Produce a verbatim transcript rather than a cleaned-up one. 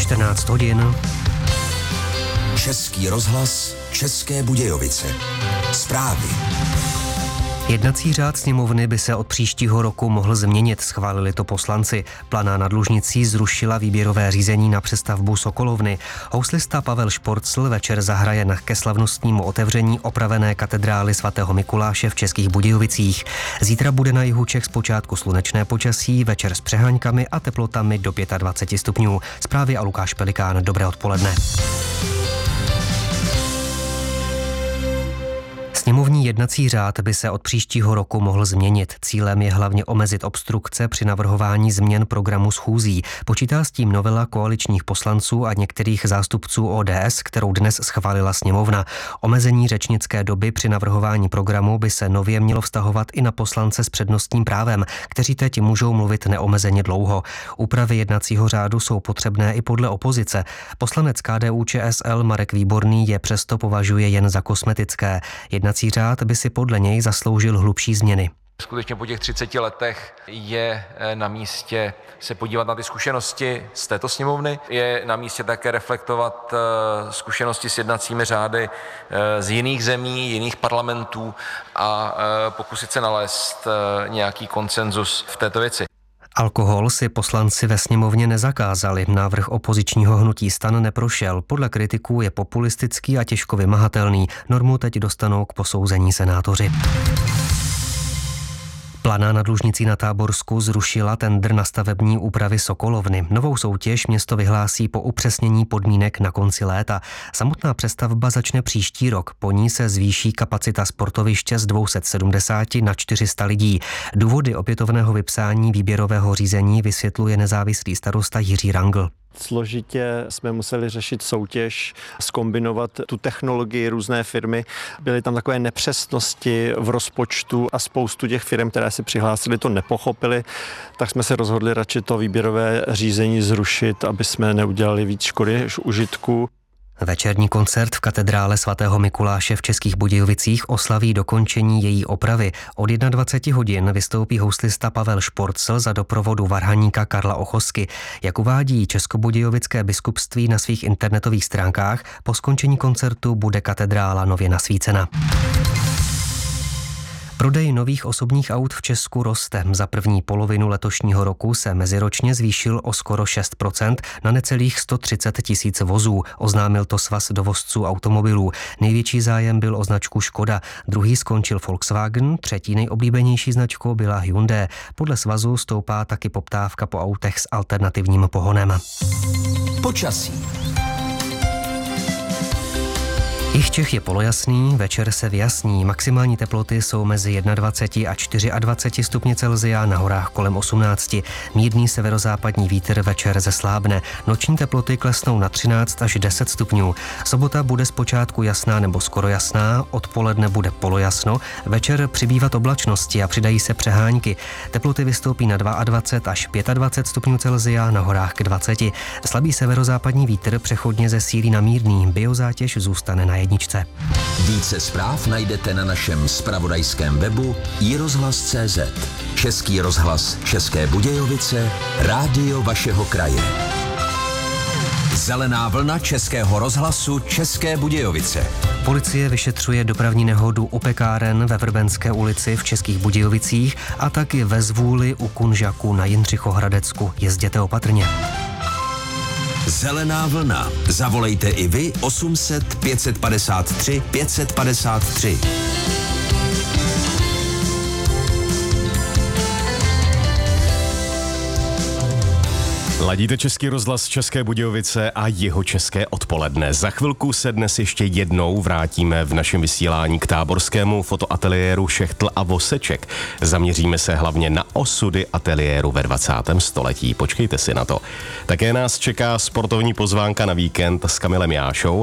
čtrnáct hodin. Český rozhlas, České Budějovice. Zprávy. Jednací řád sněmovny by se od příštího roku mohl změnit, schválili to poslanci. Planá nad Lužnicí zrušila výběrové řízení na přestavbu Sokolovny. Houslista Pavel Šporcl večer zahraje ke slavnostnímu otevření opravené katedrály svatého Mikuláše v Českých Budějovicích. Zítra bude na jihu Čech zpočátku slunečné počasí, večer s přeháňkami a teplotami do dvacet pět stupňů. Zprávy a Lukáš Pelikán. Dobré odpoledne. Sněmovní jednací řád by se od příštího roku mohl změnit. Cílem je hlavně omezit obstrukce při navrhování změn programu schůzí. Počítá s tím novela koaličních poslanců a některých zástupců O D S, kterou dnes schválila sněmovna. Omezení řečnické doby při navrhování programu by se nově mělo vztahovat i na poslance s přednostním právem, kteří teď můžou mluvit neomezeně dlouho. Úpravy jednacího řádu jsou potřebné i podle opozice. Poslanec K D U Č S L Marek Výborný je přesto považuje jen za kosmetické. Jednací řád by si podle něj zasloužil hlubší změny. Skutečně po těch třiceti letech je na místě se podívat na ty zkušenosti z této sněmovny. Je na místě také reflektovat zkušenosti s jednacími řády z jiných zemí, jiných parlamentů a pokusit se nalézt nějaký konsenzus v této věci. Alkohol si poslanci ve sněmovně nezakázali. Návrh opozičního hnutí STAN neprošel. Podle kritiků je populistický a těžko vymahatelný. Normu teď dostanou k posouzení senátoři. Planá nad Lužnicí na Táborsku zrušila tendr na stavební úpravy Sokolovny. Novou soutěž město vyhlásí po upřesnění podmínek na konci léta. Samotná přestavba začne příští rok. Po ní se zvýší kapacita sportoviště z dvě stě sedmdesát na čtyři sta lidí. Důvody opětovného vypsání výběrového řízení vysvětluje nezávislý starosta Jiří Rangl. Složitě jsme museli řešit soutěž, zkombinovat tu technologii různé firmy. Byly tam takové nepřesnosti v rozpočtu a spoustu těch firm, které si přihlásili, to nepochopili, tak jsme se rozhodli radši to výběrové řízení zrušit, aby jsme neudělali víc škody než užitku. Večerní koncert v katedrále svatého Mikuláše v Českých Budějovicích oslaví dokončení její opravy. Od dvacet jedna hodin vystoupí houslista Pavel Šporcl za doprovodu varhaníka Karla Ochosky. Jak uvádí Českobudějovické biskupství na svých internetových stránkách, po skončení koncertu bude katedrála nově nasvícena. Prodej nových osobních aut v Česku roste. Za první polovinu letošního roku se meziročně zvýšil o skoro šest procent na necelých sto třicet tisíc vozů, oznámil to Svaz dovozců automobilů. Největší zájem byl o značku Škoda, druhý skončil Volkswagen, třetí nejoblíbenější značkou byla Hyundai. Podle svazu stoupá taky poptávka po autech s alternativním pohonem. Počasí. Jih Čech je polojasný, večer se vyjasní. Maximální teploty jsou mezi dvacet jedna a dvacet čtyři stupně Celsia, na horách kolem osmnáct. Mírný severozápadní vítr večer zeslábne. Noční teploty klesnou na třináct až deset stupňů. Sobota bude zpočátku jasná nebo skoro jasná, odpoledne bude polojasno, večer přibývat oblačnosti a přidají se přehánky. Teploty vystoupí na dvacet dva až dvacet pět stupňů Celsia, na horách k dvaceti. Slabý severozápadní vítr přechodně zesílí na mírný, biozátěž zůstane na jedničce. Více zpráv najdete na našem zpravodajském webu i rozhlas tečka cé zet. Český rozhlas České Budějovice, rádio vašeho kraje. Zelená vlna Českého rozhlasu České Budějovice. Policie vyšetřuje dopravní nehodu u pekáren ve Vrbenské ulici v Českých Budějovicích a taky ve Zvůli u Kunžaku na Jindřichohradecku. Jezděte opatrně. Zelená vlna. Zavolejte i vy osm set pět set padesát tři pět set padesát tři. Ladíte Český rozhlas České Budějovice a jeho české odpoledne. Za chvilku se dnes ještě jednou vrátíme v našem vysílání k táborskému fotoateliéru Šechtl a Voseček. Zaměříme se hlavně na osudy ateliéru ve dvacátém století. Počkejte si na to. Také nás čeká sportovní pozvánka na víkend s Kamilem Jášou